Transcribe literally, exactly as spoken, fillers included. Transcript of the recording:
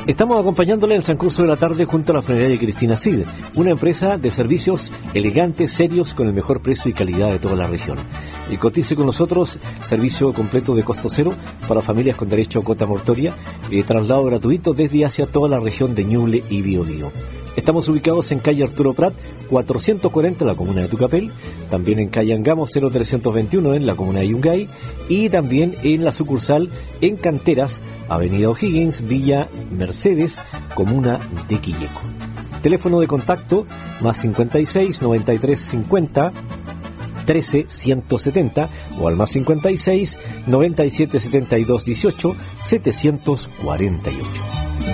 Estamos acompañándole en el transcurso de la tarde junto a la funeraria Cristina Cid, una empresa de servicios elegantes, serios, con el mejor precio y calidad de toda la región. Y cotice con nosotros, servicio completo de costo cero para familias con derecho a cuota mortuoria, eh, traslado gratuito desde y hacia toda la región de Ñuble y Biobío. Estamos ubicados en calle Arturo Prat, cuatrocientos cuarenta en la comuna de Tucapel, también en calle Angamo cero trescientos veintiuno en la comuna de Yungay, y también en la sucursal en Canteras, avenida O'Higgins, Villa Mercedes, comuna de Quilleco. Teléfono de contacto más cincuenta y seis, noventa y tres, cincuenta, trece, ciento setenta o al más cincuenta y seis, noventa y siete, setenta y dos, dieciocho, setecientos cuarenta y ocho.